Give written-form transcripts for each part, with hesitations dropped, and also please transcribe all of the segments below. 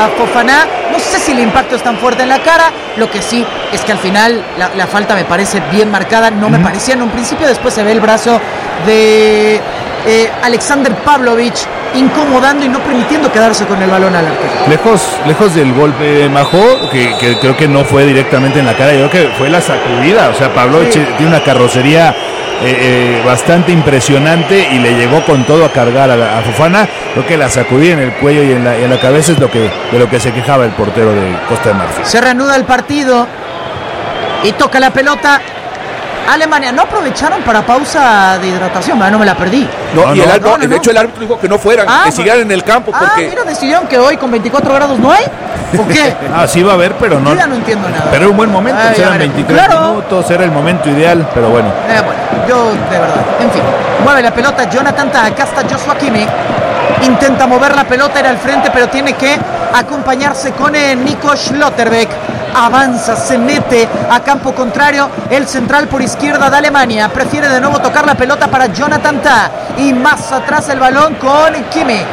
a Fofana. No sé si el impacto es tan fuerte en la cara. Lo que sí es que al final la falta me parece bien marcada. No me parecía en un principio. Después se ve el brazo de Alexander Pavlovic incomodando y no permitiendo quedarse con el balón al arquero. Lejos del golpe Majó, que creo que no fue directamente en la cara, yo creo que fue la sacudida. O sea, Pavlovic tiene una carrocería bastante impresionante y le llegó con todo a cargar a Fofana. Creo que la sacudida en el cuello y en la cabeza es de lo que se quejaba el portero de Costa de Marfil. Se reanuda el partido y toca la pelota Alemania. No aprovecharon para pausa de hidratación, no me la perdí. De hecho el árbitro dijo que no fueran, que siguieran en el campo porque... mira, decidieron que hoy con 24 grados no hay. ¿Por qué? Sí va a haber, pero no. Yo ya no entiendo nada. Pero era un buen momento, eran 23 minutos, era el momento ideal, pero bueno. Yo de verdad, en fin. Mueve la pelota Jonathan Tah, acá está Joshua Kimmich. Intenta mover la pelota, era al frente, pero tiene que acompañarse con Nico Schlotterbeck. Avanza, se mete a campo contrario. El central por izquierda de Alemania prefiere de nuevo tocar la pelota para Jonathan Tah. Y más atrás el balón con Kimmich.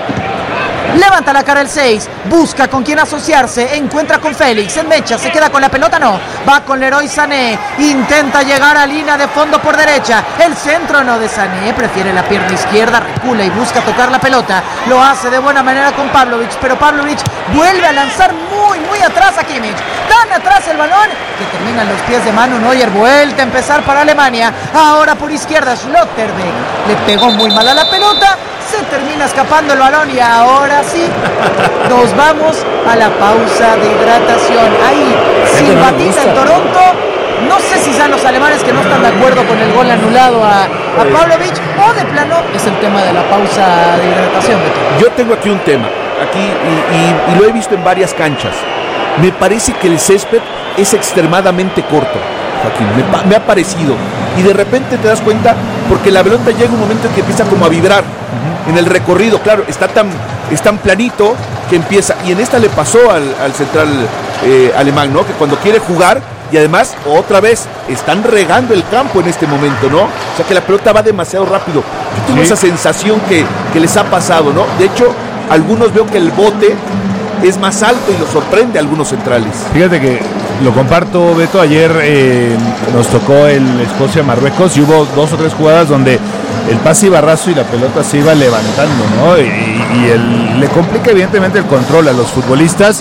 Levanta la cara el 6, busca con quién asociarse, encuentra con Félix, en mecha, se queda con la pelota, no, va con Leroy Sané, intenta llegar a línea de fondo por derecha, el centro no de Sané, prefiere la pierna izquierda, recula y busca tocar la pelota, lo hace de buena manera con Pavlovic, pero Pavlovic vuelve a lanzar muy atrás a Kimmich, tan atrás el balón que termina en los pies de Manu Neuer, vuelta a empezar para Alemania, ahora por izquierda Schlotterbeck, le pegó muy mal a la pelota, se termina escapando el balón y ahora sí, nos vamos a la pausa de hidratación. Ahí, silbatita en Toronto. No sé si sean los alemanes que no están de acuerdo con el gol anulado a Pavlovic o de plano es el tema de la pausa de hidratación. Yo tengo aquí un tema, y lo he visto en varias canchas. Me parece que el césped es extremadamente corto, Joaquín, me ha parecido. Y de repente te das cuenta, porque la pelota llega un momento en que empieza como a vibrar en el recorrido, claro, es tan planito que empieza, y en esta le pasó al central alemán, ¿no? Que cuando quiere jugar, y además, otra vez, están regando el campo en este momento, ¿no? O sea que la pelota va demasiado rápido. Yo tengo esa sensación que les ha pasado, ¿no? De hecho, algunos veo que el bote es más alto y lo sorprende a algunos centrales. Fíjate que lo comparto, Beto, ayer nos tocó el Escocia-Marruecos y hubo 2 o 3 jugadas donde el pase iba raso y la pelota se iba levantando, ¿no? Y le complica evidentemente el control a los futbolistas,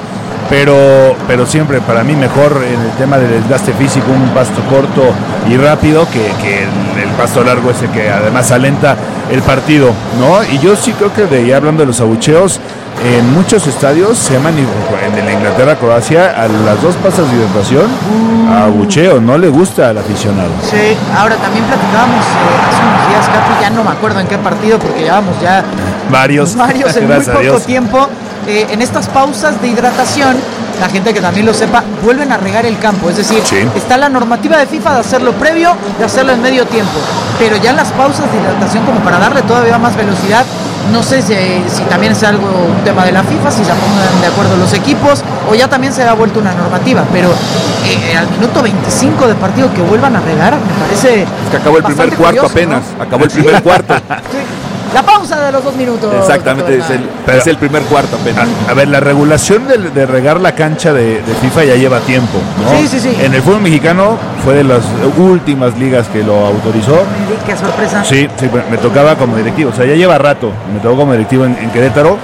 pero siempre para mí mejor en el tema del desgaste físico un pasto corto y rápido que el pasto largo ese que además alenta el partido, ¿no? Y yo sí creo que ya hablando de los abucheos, en muchos estadios se llaman, en la Inglaterra-Croacia, a las 2 pasas de hidratación, abucheo, no le gusta al aficionado. Sí, ahora también platicábamos hace unos días, Capi, ya no me acuerdo en qué partido, porque llevamos ya varios en muy poco tiempo. En estas pausas de hidratación, la gente que también lo sepa, vuelven a regar el campo, es decir, está la normativa de FIFA de hacerlo previo, de hacerlo en medio tiempo, pero ya en las pausas de hidratación, como para darle todavía más velocidad, no sé si también es algo, un tema de la FIFA, si se pongan de acuerdo los equipos, o ya también se ha vuelto una normativa, pero al minuto 25 de partido que vuelvan a regar, me parece... Es que acabó el primer cuarto curioso, apenas, ¿no? Acabó el primer cuarto. Sí. La pausa de los 2 minutos. Exactamente, es el primer cuarto apenas. A ver, la regulación de regar la cancha de FIFA ya lleva tiempo, ¿no? Sí. En el fútbol mexicano fue de las últimas ligas que lo autorizó. Qué sorpresa. Sí, me tocaba como directivo, o sea, ya lleva rato, me tocó como directivo en Querétaro.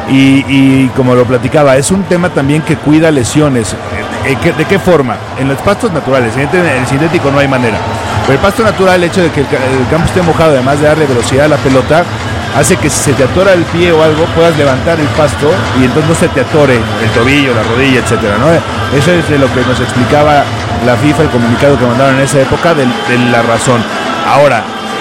Y como lo platicaba, es un tema también que cuida lesiones. ¿De qué forma? En los pastos naturales, en el sintético no hay manera. Pero el pasto natural, el hecho de que el campo esté mojado, además de darle velocidad a la pelota, hace que si se te atora el pie o algo, puedas levantar el pasto y entonces no se te atore el tobillo, la rodilla, etcétera, ¿no? Eso es de lo que nos explicaba la FIFA, el comunicado que mandaron en esa época de la razón. Ahora,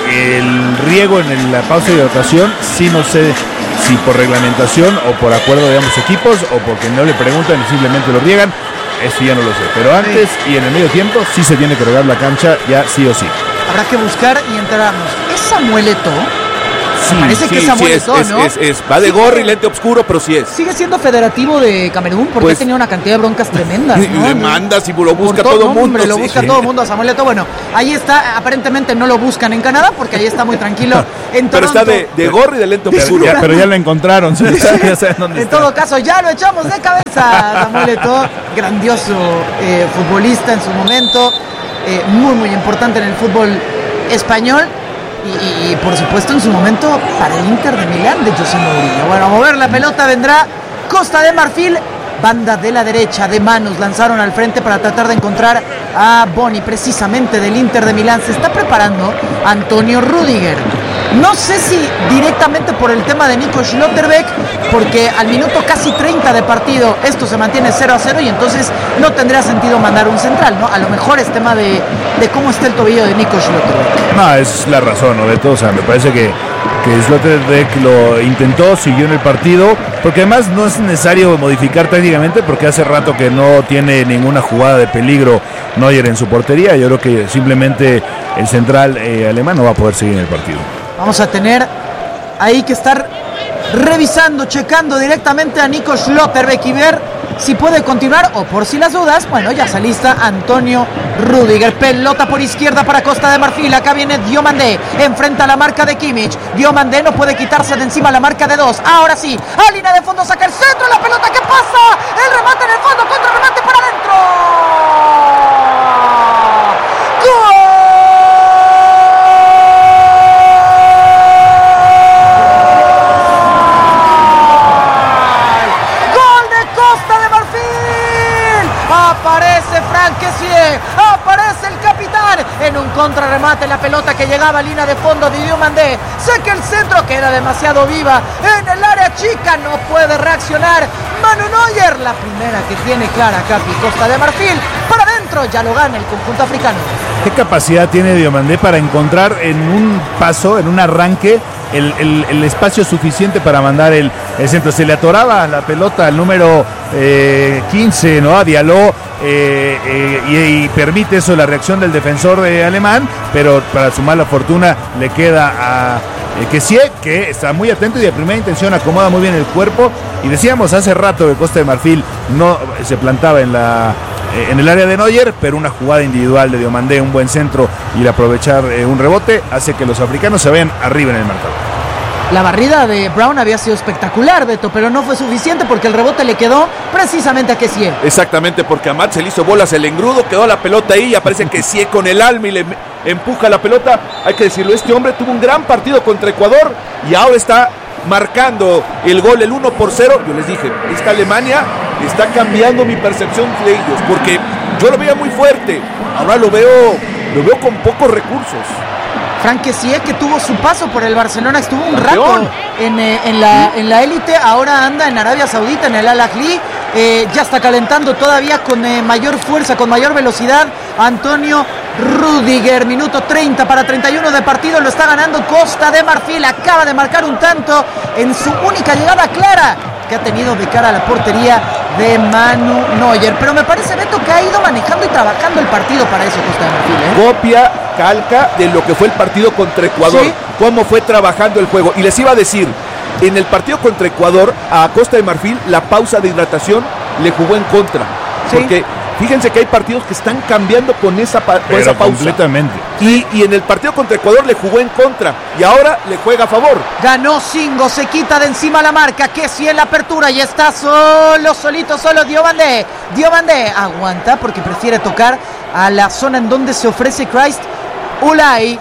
el riego en la pausa de hidratación, sí no sé si por reglamentación o por acuerdo de ambos equipos o porque no le preguntan y simplemente lo riegan, eso ya no lo sé. Pero antes y en el medio tiempo sí se tiene que regar la cancha ya sí o sí. Habrá que buscar y enterarnos. ¿Es Samuel Eto'o? Sí, parece que es Samuel Eto'o, ¿no? Va de gorro y lente oscuro, pero sí es. Sigue siendo federativo de Camerún porque Pues, ha tenido una cantidad de broncas tremendas, Y ¿no? demandas y lo busca Por todo el mundo. Lo sí. busca todo el mundo a Samuel Eto'o. Bueno, ahí está. Aparentemente no lo buscan en Canadá porque ahí está muy tranquilo en Pero Toronto. está de gorro y de lente oscuro. Pero ya lo encontraron. Ya saben dónde En está. todo caso, ya lo echamos de cabeza. Samuel Eto'o, grandioso futbolista en su momento, muy importante en el fútbol español y por supuesto en su momento para el Inter de Milán de José Mourinho. Bueno, a mover la pelota vendrá Costa de Marfil, banda de la derecha de manos, lanzaron al frente para tratar de encontrar a Boni, precisamente del Inter de Milán. Se está preparando Antonio Rüdiger. No sé si directamente por el tema de Nico Schlotterbeck, porque al minuto casi 30 de partido esto se mantiene 0-0 y entonces no tendría sentido mandar un central, ¿no? A lo mejor es tema de cómo está el tobillo de Nico Schlotterbeck. No, es la razón, ¿no? De todo, o sea, me parece que Schlotterbeck lo intentó, siguió en el partido, porque además no es necesario modificar técnicamente porque hace rato que no tiene ninguna jugada de peligro Neuer en su portería. Yo creo que simplemente el central alemán no va a poder seguir en el partido. Vamos a tener ahí que estar revisando, checando directamente a Nico Schlotterbeck y ver si puede continuar o por si las dudas. Bueno, ya se alista Antonio Rüdiger. Pelota por izquierda para Costa de Marfil. Acá viene Diomandé. Enfrenta la marca de Kimmich. Diomandé no puede quitarse de encima la marca de 2. Ahora sí, a línea de fondo saca el centro. La pelota que pasa. El remate en el fondo. Contra remate para adentro. Aparece Franck Kessié, aparece el capitán en un contrarremate. La pelota que llegaba a línea de fondo de Diomandé. Sé que el centro queda demasiado viva en el área chica, no puede reaccionar Manu Neuer. La primera que tiene clara Capi, Costa de Marfil para adentro, ya lo gana el conjunto africano. ¿Qué capacidad tiene Diomandé para encontrar en un paso, en un arranque, el espacio suficiente para mandar el centro? Se le atoraba la pelota al número 15, ¿no? A Diallo, y permite eso la reacción del defensor alemán, pero para su mala fortuna le queda a Kessié, que está muy atento y de primera intención acomoda muy bien el cuerpo. Y decíamos hace rato que Costa de Marfil no se plantaba en el área de Neuer, pero una jugada individual de Diomandé, un buen centro y el aprovechar un rebote hace que los africanos se vean arriba en el marcador. La barrida de Brown había sido espectacular, Beto, pero no fue suficiente porque el rebote le quedó precisamente a Kessié. Exactamente, porque a Matt se le hizo bolas el engrudo, quedó la pelota ahí y aparece Kessié con el alma y le empuja la pelota. Hay que decirlo, este hombre tuvo un gran partido contra Ecuador y ahora está marcando el gol, el 1-0. Yo les dije, esta Alemania está cambiando mi percepción de ellos, porque yo lo veía muy fuerte, ahora lo veo con pocos recursos. Franck Kessié, que tuvo su paso por el Barcelona, estuvo un Campeón. rato en la élite, ahora anda en Arabia Saudita, en el Al Ahly, ya está calentando todavía con mayor fuerza, con mayor velocidad. Antonio Rüdiger, minuto 30 para 31 de partido, lo está ganando Costa de Marfil, acaba de marcar un tanto en su única llegada clara que ha tenido de cara a la portería de Manu Neuer. Pero me parece, Beto, que ha ido manejando y trabajando el partido para eso Costa de Marfil, Copia, calca de lo que fue el partido contra Ecuador, Sí. cómo fue trabajando el juego. Y les iba a decir, en el partido contra Ecuador, a Costa de Marfil, la pausa de hidratación le jugó en contra. Sí. Porque fíjense que hay partidos que están cambiando con esa pausa. Completamente. Y en el partido contra Ecuador le jugó en contra y ahora le juega a favor. Ganó Singo, se quita de encima la marca, Kessié en la apertura y está solo Diomandé. Diomandé aguanta porque prefiere tocar a la zona en donde se ofrece Christ Olay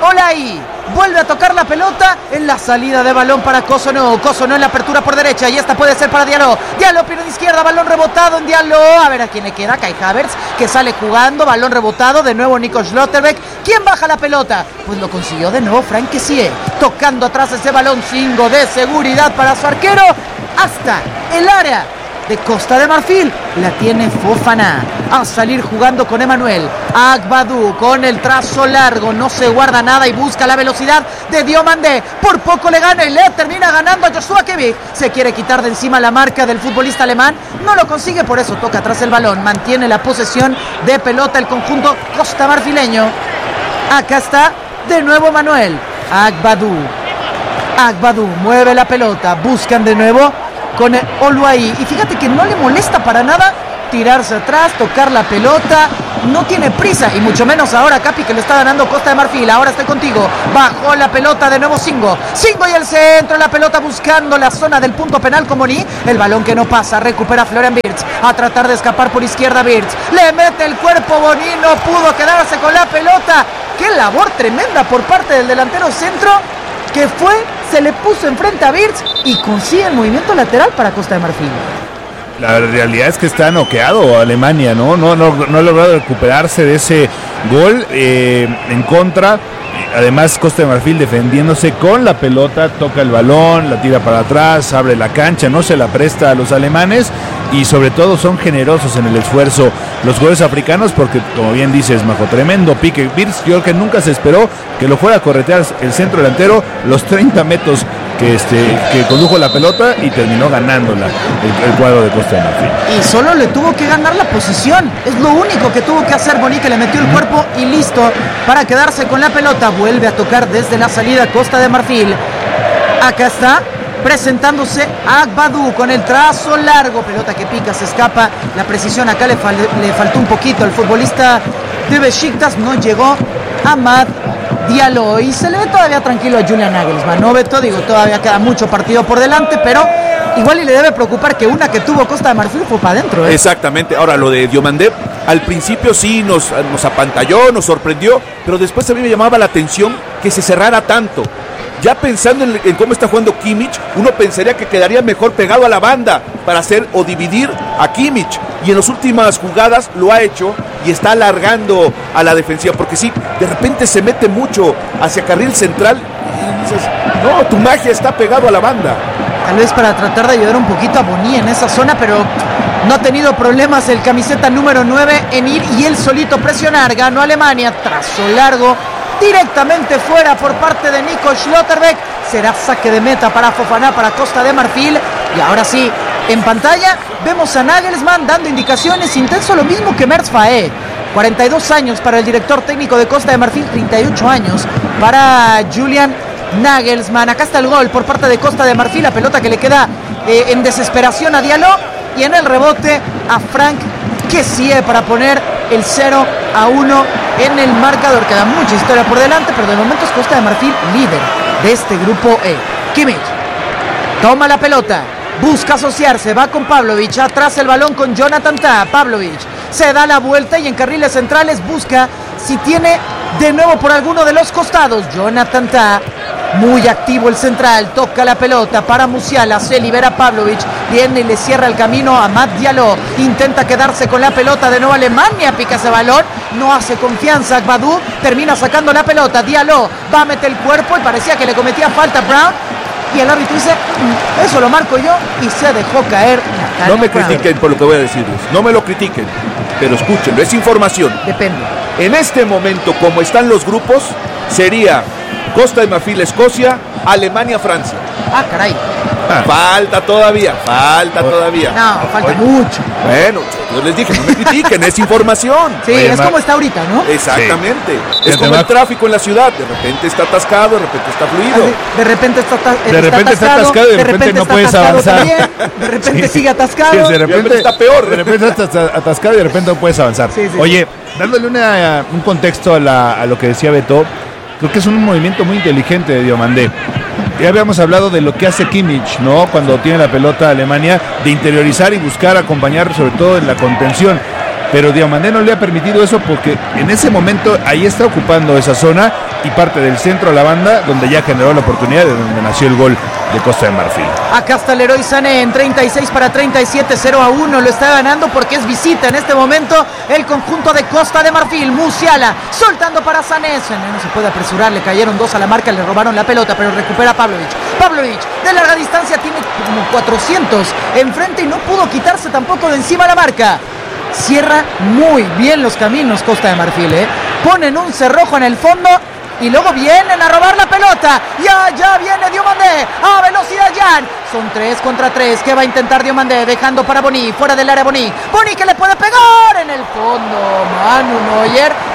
vuelve a tocar la pelota en la salida de balón para Cossonó en la apertura por derecha y esta puede ser para Diallo, pierna izquierda, balón rebotado en Diallo, a ver a quién le queda, Kai Havertz, que sale jugando, balón rebotado, de nuevo Nico Schlotterbeck, ¿quién baja la pelota? Pues lo consiguió de nuevo Franck Kessié, tocando atrás ese balón, Singo de seguridad para su arquero, hasta el área de Costa de Marfil, la tiene Fofana, a salir jugando con Emmanuel Agbadou, con el trazo largo, no se guarda nada y busca la velocidad de Diomandé, por poco le gana y le termina ganando a Joshua Kimmich, se quiere quitar de encima la marca del futbolista alemán, no lo consigue, por eso toca atrás el balón, mantiene la posesión de pelota el conjunto costamarfileño, acá está de nuevo Emmanuel Agbadou, Agbadou mueve la pelota, buscan de nuevo con Oluahi. Y fíjate que no le molesta para nada tirarse atrás, tocar la pelota, no tiene prisa, y mucho menos ahora Capi, que le está ganando Costa de Marfil. Ahora estoy contigo, bajó la pelota de nuevo Singo y el centro, la pelota buscando la zona del punto penal con Boni, el balón que no pasa, recupera Florian Wirtz, a tratar de escapar por izquierda Wirtz, le mete el cuerpo Boni, no pudo quedarse con la pelota. Qué labor tremenda por parte del delantero centro, que se le puso enfrente a Wirtz y consigue el movimiento lateral para Costa de Marfil. La realidad es que está noqueado Alemania, ¿no? No ha logrado recuperarse de ese gol en contra. Además, Costa de Marfil defendiéndose con la pelota, toca el balón, la tira para atrás, abre la cancha, no se la presta a los alemanes y sobre todo son generosos en el esfuerzo los jugadores africanos, porque como bien dices, Majo, tremendo pique. Wirtz, yo creo que nunca se esperó que lo fuera a corretear el centro delantero los 30 metros que condujo la pelota y terminó ganándola el cuadro de Costa de Marfil. Y solo le tuvo que ganar la posición, es lo único que tuvo que hacer Boni, que le metió el cuerpo y listo para quedarse con la pelota. Vuelve a tocar desde la salida Costa de Marfil. Acá está presentándose Agbadou con el trazo largo, pelota que pica, se escapa, la precisión acá le faltó un poquito al futbolista de Besiktas, no llegó Amad Diallo y se le ve todavía tranquilo a Julian Nagelsmann, ¿no, Beto? Digo, todavía queda mucho partido por delante, pero igual y le debe preocupar que una que tuvo Costa de Marfil fue para adentro, ¿eh? Exactamente. Ahora, lo de Diomandé, al principio sí nos apantalló, nos sorprendió, pero después a mí me llamaba la atención que se cerrara tanto. Ya pensando en cómo está jugando Kimmich, uno pensaría que quedaría mejor pegado a la banda para hacer o dividir a Kimmich. Y en las últimas jugadas lo ha hecho y está alargando a la defensiva. Porque sí, de repente se mete mucho hacia carril central y dices, no, tu magia está pegado a la banda. Tal vez para tratar de ayudar un poquito a Boni en esa zona, pero no ha tenido problemas el camiseta número 9 en ir y él solito presionar. Ganó Alemania, trazo largo, directamente fuera por parte de Nico Schlotterbeck. Será saque de meta para Fofana, para Costa de Marfil. Y ahora sí, en pantalla vemos a Nagelsmann dando indicaciones, intenso, lo mismo que Merz Faé. 42 años para el director técnico de Costa de Marfil, 38 años para Julian Nagelsmann. Acá está el gol por parte de Costa de Marfil, la pelota que le queda en desesperación a Diallo, y en el rebote a Frank Kessie para poner el 0-1 en el marcador. Queda mucha historia por delante, pero de momento es Costa de Marfil líder de este grupo E. Kimmich toma la pelota, busca asociarse, va con Pavlovic, atrás el balón con Jonathan Tah. Pavlovic se da la vuelta y en carriles centrales busca si tiene de nuevo por alguno de los costados. Jonathan Tah, muy activo el central, toca la pelota para Musiala, se libera Pavlovic, viene y le cierra el camino a Amad Diallo, intenta quedarse con la pelota, de nuevo Alemania pica ese balón, no hace confianza Agbadou, termina sacando la pelota, Diallo va a meter el cuerpo y parecía que le cometía falta a Brown, y el árbitro dice, eso lo marco yo, y se dejó caer. No me critiquen por lo que voy a decirles, no me lo critiquen, pero escúchenlo, es información. Depende. En este momento, como están los grupos, sería Costa de Marfil, Escocia, Alemania, Francia. Ah, caray. Falta todavía. No, falta mucho. Bueno, yo les dije, no me critiquen, es información. Sí, oye, es como está ahorita, ¿no? Exactamente. Sí. Es como el tráfico en la ciudad. De repente está atascado, de repente está fluido. De repente está atascado y de repente no puedes avanzar. También, de repente sigue atascado. Sí, de repente está peor. De repente estás atascado y de repente no puedes avanzar. Sí. Oye, dándole un contexto a lo que decía Beto, creo que es un movimiento muy inteligente de Diomandé. Ya habíamos hablado de lo que hace Kimmich, ¿no? Cuando tiene la pelota Alemania, de interiorizar y buscar acompañar sobre todo en la contención. Pero Diomandé no le ha permitido eso porque en ese momento ahí está ocupando esa zona y parte del centro a la banda, donde ya generó la oportunidad de donde nació el gol de Costa de Marfil. Acá está el Leroy Sané en 36-37, 0-1, lo está ganando porque es visita en este momento el conjunto de Costa de Marfil. Musiala soltando para Sané, no se puede apresurar, le cayeron dos a la marca, le robaron la pelota, pero recupera Pavlovic de larga distancia, tiene como 400 enfrente y no pudo quitarse tampoco de encima la marca. Cierra muy bien los caminos Costa de Marfil, ponen un cerrojo en el fondo y luego vienen a robar la pelota. Ya viene Diomandé a velocidad Jan. Son 3 contra 3 que va a intentar Diomandé, dejando para Boni, fuera del área Boni que le puede pegar en el fondo. Manu Neuer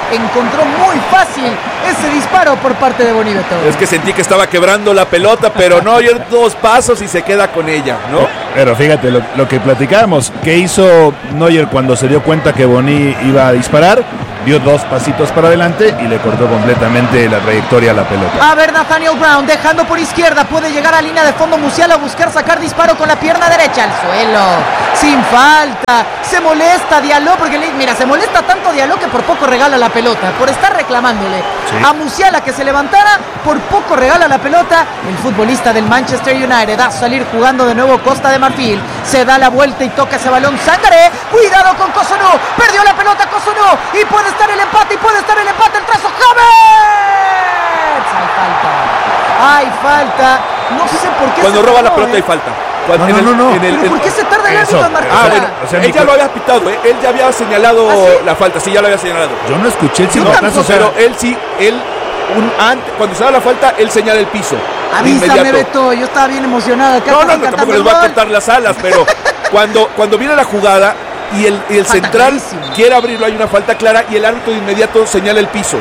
encontró muy fácil ese disparo por parte de Boniveto. Es que sentí que estaba quebrando la pelota, pero no, dio 2 pasos y se queda con ella, ¿no? Pero fíjate lo que platicábamos, ¿qué hizo Neuer cuando se dio cuenta que Boni iba a disparar? Dio 2 pasitos para adelante y le cortó completamente la trayectoria a la pelota. A ver, Nathaniel Brown dejando por izquierda, puede llegar a línea de fondo Musiala a buscar sacar disparo con la pierna derecha al suelo, sin falta. Se molesta Diallo porque mira, se molesta tanto Diallo que por poco regala la pelota, por estar reclamándole a Musiala que se levantara, por poco regala la pelota. El futbolista del Manchester United a salir jugando de nuevo Costa de Marfil, se da la vuelta y toca ese balón Sangaré, cuidado con Cossonu, perdió la pelota Cossonu y puede estar el empate, el trazo Havertz. Hay falta, no sé por qué. Cuando roba la pelota hay falta. No. ¿Por qué se tarda el árbitro en marcar? Bueno, él ya lo había pitado, él ya había señalado la falta, sí, ya lo había señalado. Yo no escuché el silbatazo, pero cuando se da la falta, él señala el piso. Avísame, Beto, yo estaba bien emocionado. No, tampoco les voy a cortar las alas, pero cuando viene la jugada y el central quiere abrirlo, hay una falta clara y el árbitro de inmediato señala el piso.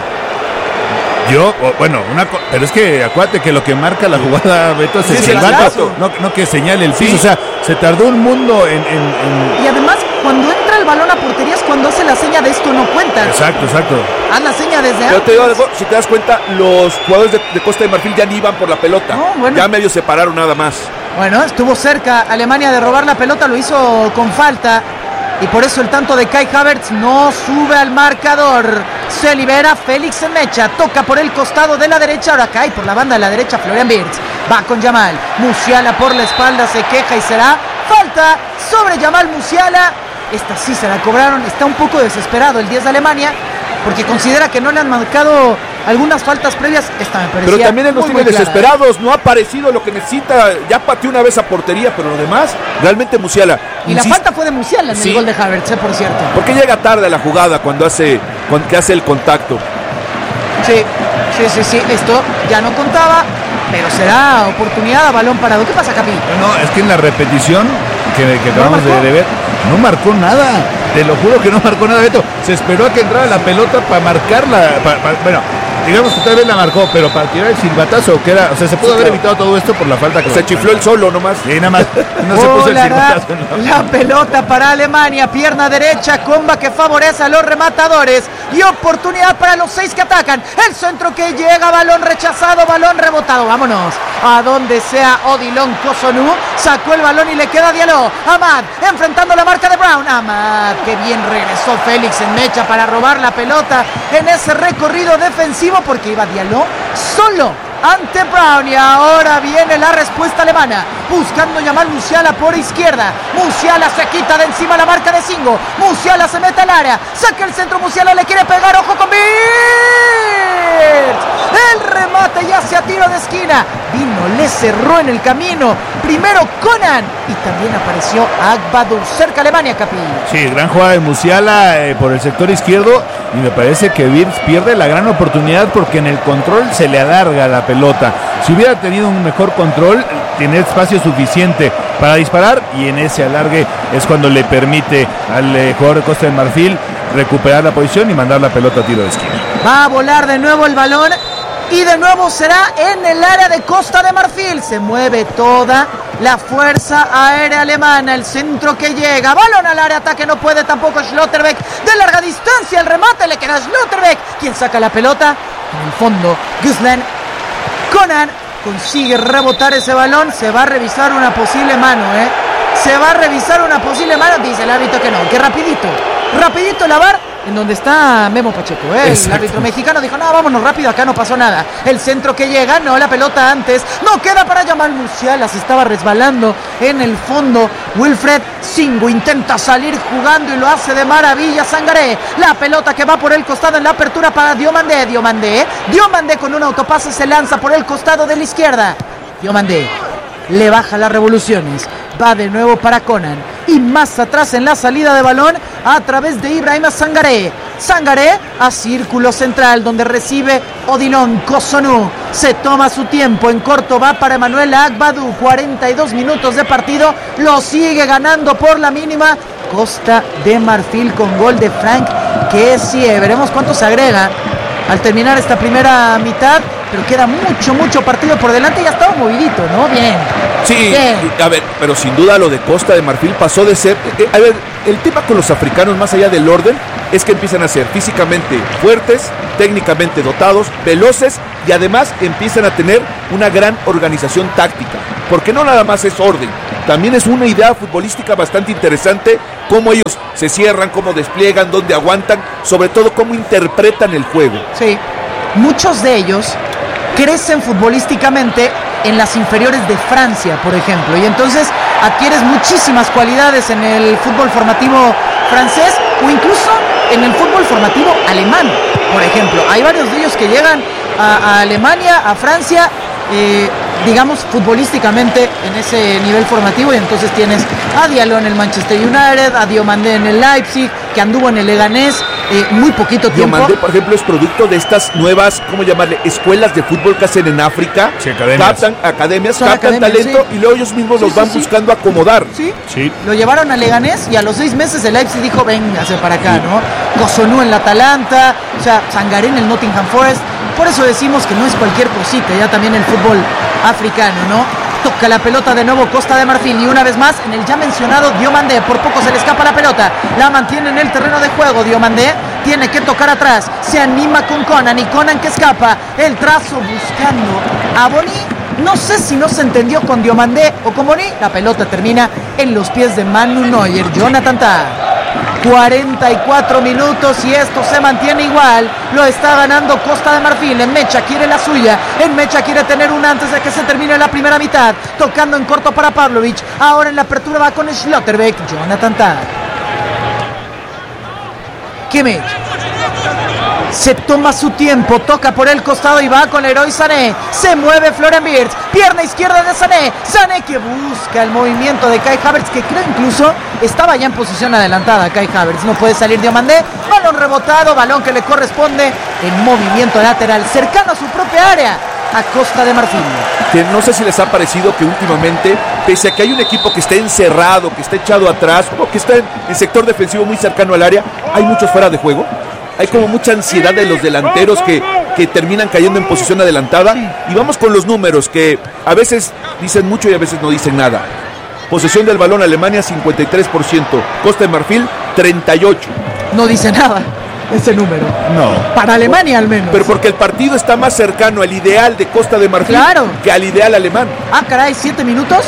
Pero es que acuérdate que lo que marca la jugada, Beto, es el silbato, no que señale el piso. Sí. O sea, se tardó un mundo en... Y además, cuando entra el balón a portería es cuando hace la seña de esto no cuenta. Exacto. Haz la seña desde antes. Pero te digo algo, si te das cuenta, los jugadores de Costa de Marfil ya ni iban por la pelota. Ya medio se pararon nada más. Bueno, estuvo cerca Alemania de robar la pelota, lo hizo con falta. Y por eso el tanto de Kai Havertz no sube al marcador. Se libera Félix Mecha, toca por el costado de la derecha, ahora cae por la banda de la derecha Florian Wirtz. Va con Yamal, Musiala por la espalda, se queja y será falta sobre Yamal Musiala. Esta sí se la cobraron, está un poco desesperado el 10 de Alemania, porque considera que no le han marcado algunas faltas previas. Esta me parecía. Pero también él nos tiene desesperados, no ha aparecido lo que necesita, ya pateó una vez a portería, pero lo demás, realmente Musiala. Y la falta fue de Musiala en el gol de Havertz, por cierto. Porque llega tarde a la jugada cuando hace el contacto. Sí, esto ya no contaba, pero será oportunidad a balón parado. ¿Qué pasa, Capi? No, es que en la repetición que acabamos de ver, no marcó nada. Te lo juro que no marcó nada, Beto. Se esperó a que entrara la pelota para marcarla. Bueno, digamos que tal vez la marcó, pero para tirar el silbatazo, que era, o sea, se pudo haber evitado todo esto por la falta que se chifló el solo nomás. Sí, nada más. No se puso el silbatazo. No. La pelota para Alemania, pierna derecha, comba que favorece a los rematadores y oportunidad para los 6 que atacan. El centro que llega, balón rechazado, balón rebotado. Vámonos a donde sea Odilon Cossonu. Sacó el balón y le queda Diallo. Amad enfrentando la marca de Brown. Amad, que bien regresó Félix Mecha para robar la pelota en ese recorrido defensivo, porque iba Diallo solo ante Brown. Y ahora viene la respuesta alemana, buscando Yamal Musiala por izquierda. Musiala se quita de encima la marca de Singo. Musiala se mete al área, saca el centro, Musiala le quiere pegar, ojo con Wirtz. El remate ya hacia tiro de esquina. Le cerró en el camino primero Conan y también apareció Agbadur cerca Alemania, Capi. Sí, gran jugada de Musiala por el sector izquierdo, y me parece que Wirtz pierde la gran oportunidad porque en el control se le alarga la pelota. Si hubiera tenido un mejor control, tiene espacio suficiente para disparar, y en ese alargue es cuando le permite al jugador de Costa de Marfil recuperar la posición y mandar la pelota a tiro de esquina. Va a volar de nuevo el balón y de nuevo será en el área de Costa de Marfil. Se mueve toda la fuerza aérea alemana. El centro que llega, balón al área, ataque no puede tampoco Schlotterbeck. De larga distancia el remate le queda a Schlotterbeck. ¿Quién saca la pelota? En el fondo, Guzlán. Conan consigue rebotar ese balón. Se va a revisar una posible mano, Se va a revisar una posible mano. Dice el árbitro que no, que rapidito la VAR, en donde está Memo Pacheco, El árbitro mexicano dijo, no, vámonos rápido, acá no pasó nada. El centro que llega, no, la pelota antes, no queda para Yamal Musiala, se estaba resbalando en el fondo. Wilfred Singo intenta salir jugando y lo hace de maravilla Sangaré. La pelota que va por el costado en la apertura para Diomandé. Diomandé con un autopase se lanza por el costado de la izquierda. Diomandé le baja las revoluciones, va de nuevo para Conan y más atrás en la salida de balón a través de Ibrahima Sangaré. Sangaré a círculo central donde recibe Odilon Cossonu. Se toma su tiempo, en corto va para Emmanuel Agbadur. 42 minutos de partido, lo sigue ganando por la mínima Costa de Marfil con gol de Frank que sí, veremos cuánto se agrega al terminar esta primera mitad, pero queda mucho partido por delante y ya estaba movidito, ¿no? Bien. Sí, bien. A ver, pero sin duda lo de Costa de Marfil pasó de ser... a ver, el tema con los africanos, más allá del orden, es que empiezan a ser físicamente fuertes, técnicamente dotados, veloces y además empiezan a tener una gran organización táctica. Porque no nada más es orden, también es una idea futbolística bastante interesante, cómo ellos se cierran, cómo despliegan, dónde aguantan, sobre todo cómo interpretan el juego. Sí, muchos de ellos crecen futbolísticamente en las inferiores de Francia, por ejemplo, y entonces adquieres muchísimas cualidades en el fútbol formativo francés o incluso en el fútbol formativo alemán, por ejemplo. Hay varios de ellos que llegan a Alemania, a Francia, digamos futbolísticamente en ese nivel formativo, y entonces tienes a Diallo en el Manchester United, a Diomandé en el Leipzig, que anduvo en el Leganés muy poquito tiempo. Diomandé, por ejemplo, es producto de estas nuevas, ¿cómo llamarle? Escuelas de fútbol que hacen en África. Sí, academias. Captan academias, Son captan academias, talento, sí. y luego ellos mismos los van buscando acomodar. Sí. Sí. Lo llevaron a Leganés y a los 6 meses el Leipzig dijo, véngase para acá, ¿no? Cossonú en la Atalanta, o sea, Sangaré en el Nottingham Forest. Por eso decimos que no es cualquier cosita, ya también el fútbol africano, ¿no? Toca la pelota de nuevo Costa de Marfil y una vez más en el ya mencionado Diomandé. Por poco se le escapa la pelota, la mantiene en el terreno de juego. Diomandé tiene que tocar atrás, se anima con Conan y Conan que escapa, el trazo buscando a Boni. No sé si no se entendió con Diomandé o con Boni. La pelota termina en los pies de Manu Neuer. Jonathan Tah. 44 minutos y esto se mantiene igual. Lo está ganando Costa de Marfil. En Mecha quiere la suya. En Mecha quiere tener una antes de que se termine la primera mitad. Tocando en corto para Pavlovic. Ahora en la apertura va con Schlotterbeck. Jonathan Tah. Kimmich. Se toma su tiempo, toca por el costado y va con Leroy Sané. Se mueve Florian Wirtz, pierna izquierda de Sané. Sané que busca el movimiento de Kai Havertz, que creo incluso estaba ya en posición adelantada. Kai Havertz no puede salir Diomandé. Balón rebotado, balón que le corresponde en movimiento lateral, cercano a su propia área, a Costa de Marfil. Que no sé si les ha parecido que últimamente, pese a que hay un equipo que está encerrado, que está echado atrás, o que está en el sector defensivo muy cercano al área, hay muchos fuera de juego. Hay como mucha ansiedad de los delanteros que terminan cayendo en posición adelantada. Y vamos con los números, que a veces dicen mucho y a veces no dicen nada. Posesión del balón Alemania 53%, Costa de Marfil 38%. No dice nada ese número. No. Para Alemania al menos. Pero porque el partido está más cercano al ideal de Costa de Marfil, claro, que al ideal alemán. Ah, caray, 7 minutos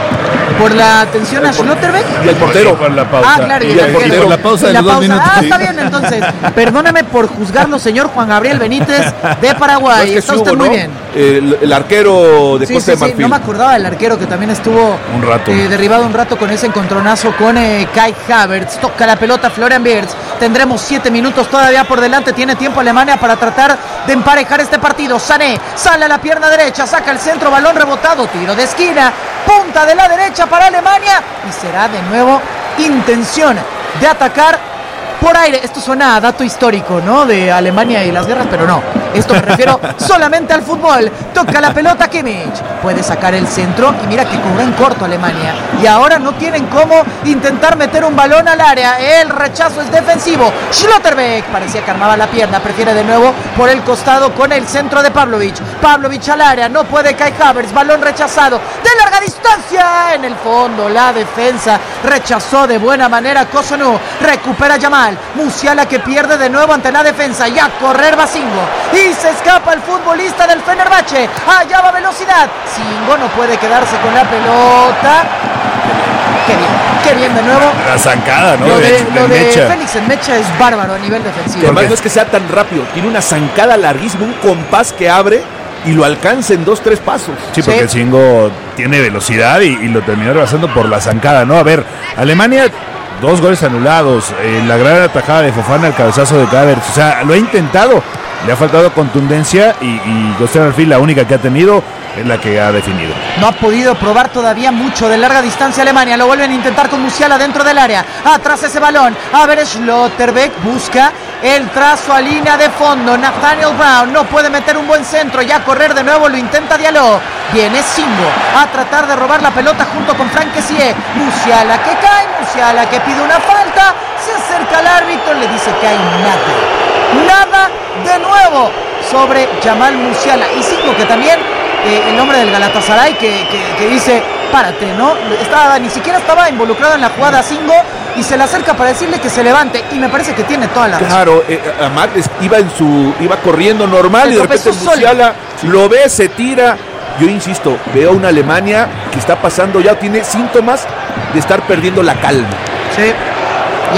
por la atención a Schlotterbeck. Y el portero. Por la pausa. Ah, claro, y el portero. Por la pausa de la los 2 pausa. minutos. Ah, Sí. está bien, entonces. Perdóname por juzgarlo, señor Juan Gabriel Benítez de Paraguay. No, es que Está sí usted hubo, muy ¿no? bien. El arquero de Costa de Marfil. No me acordaba del arquero que también estuvo Un rato. derribado un rato con ese encontronazo con Kai Havertz. Toca la pelota Florian Wirtz. Tendremos 7 minutos todavía por delante. Tiene tiempo Alemania para tratar de emparejar este partido. Sané sale a la pierna derecha, saca el centro, balón rebotado, tiro de esquina, punta de la derecha para Alemania y será de nuevo intención de atacar por aire. Esto suena a dato histórico, ¿no? De Alemania y las guerras, pero no. Esto me refiero solamente al fútbol. Toca la pelota Kimmich. Puede sacar el centro y mira que cobró en corto Alemania. Y ahora no tienen cómo intentar meter un balón al área. El rechazo es defensivo. Schlotterbeck parecía que armaba la pierna. Prefiere de nuevo por el costado con el centro de Pavlovic. Pavlovic al área. No puede Kai Havertz. Balón rechazado de larga distancia. En el fondo la defensa rechazó de buena manera Cossonú. Recupera Yamal. Musiala que pierde de nuevo ante la defensa. Y a correr va Singo. Y se escapa el futbolista del Fenerbahce. Allá va velocidad. Singo no puede quedarse con la pelota. Qué bien de nuevo. La zancada, ¿no? Lo de Mecha. Félix en Mecha es bárbaro a nivel defensivo. Y además no es que sea tan rápido, tiene una zancada larguísima, un compás que abre y lo alcanza en 2-3 pasos. Sí, porque el Singo tiene velocidad y lo terminó rebasando por la zancada, ¿no? A ver, Alemania, 2 goles anulados, la gran atajada de Fofana, el cabezazo de Havertz, o sea, lo ha intentado, le ha faltado contundencia y Costa de Marfil la única que ha tenido es la que ha definido. No ha podido probar todavía mucho de larga distancia Alemania. Lo vuelven a intentar con Musiala dentro del área. Atrás ese balón. A ver, Schlotterbeck busca el trazo a línea de fondo. Nathaniel Brown no puede meter un buen centro. Ya correr de nuevo lo intenta Diallo. Viene Singo a tratar de robar la pelota junto con Frank Kessie. Musiala que cae. Musiala que pide una falta. falta, se acerca al árbitro, le dice que hay nada de nuevo sobre Jamal Musiala. Y Singo, que también, el hombre del Galatasaray, que dice, párate, ¿no? Ni siquiera estaba involucrado en la jugada Singo, y se le acerca para decirle que se levante, y me parece que tiene toda la razón. Claro, Amat iba corriendo normal, y de repente Musiala lo ve, se tira. Yo insisto, veo una Alemania que está pasando ya, tiene síntomas de estar perdiendo la calma. Sí.